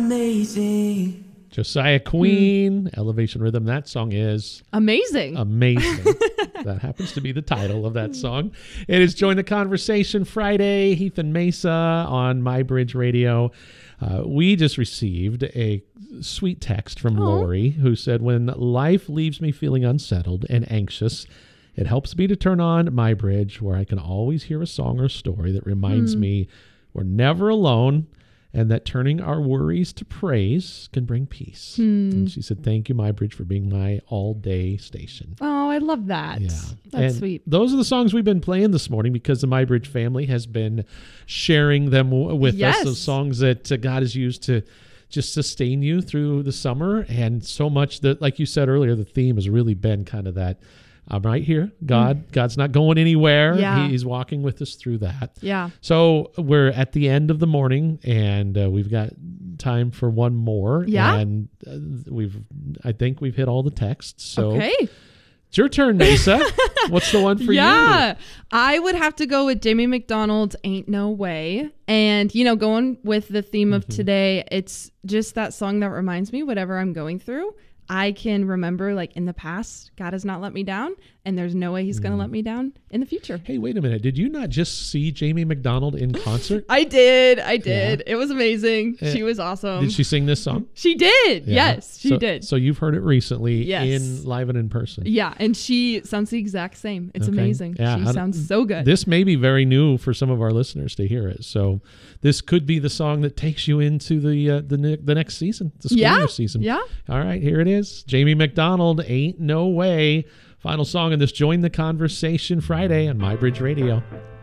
amazing. Josiah Queen, Elevation Rhythm. That song is amazing. That happens to be the title of that song. It is Join the Conversation Friday. Heath and Mesa on My Bridge Radio. We just received a sweet text from Lori, who said, when life leaves me feeling unsettled and anxious, it helps me to turn on My Bridge, where I can always hear a song or story that reminds me we're never alone, and that turning our worries to praise can bring peace. And she said, thank you, My Bridge, for being my all-day station. Oh, I love that. Yeah. That's sweet. Those are the songs we've been playing this morning because the My Bridge family has been sharing them with us. Those songs that God has used to just sustain you through the summer. And so much that, like you said earlier, the theme has really been kind of that, I'm right here. God's not going anywhere. Yeah. He's walking with us through that. Yeah. So we're at the end of the morning, and we've got time for one more. Yeah. And I think we've hit all the texts. So Okay. it's your turn, Mesa. What's the one for you? Yeah. I would have to go with Jamie McDonald's Ain't No Way. And, going with the theme of today, it's just that song that reminds me whatever I'm going through. I can remember, like, in the past, God has not let me down, and there's no way he's going to let me down in the future. Hey, wait a minute. Did you not just see Jamie McDonald in concert? I did. Yeah. It was amazing. She was awesome. Did she sing this song? She did. Yeah. Yes, she did. So you've heard it recently Yes. live and in person. Yeah, and she sounds the exact same. It's Okay. amazing. Yeah, She sounds so good. This may be very new for some of our listeners to hear it. So this could be the song that takes you into the next season, the school year season. Yeah. All right, here it is. Jamie McDonald, Ain't No Way. Final song in this Join the Conversation Friday on My Bridge Radio.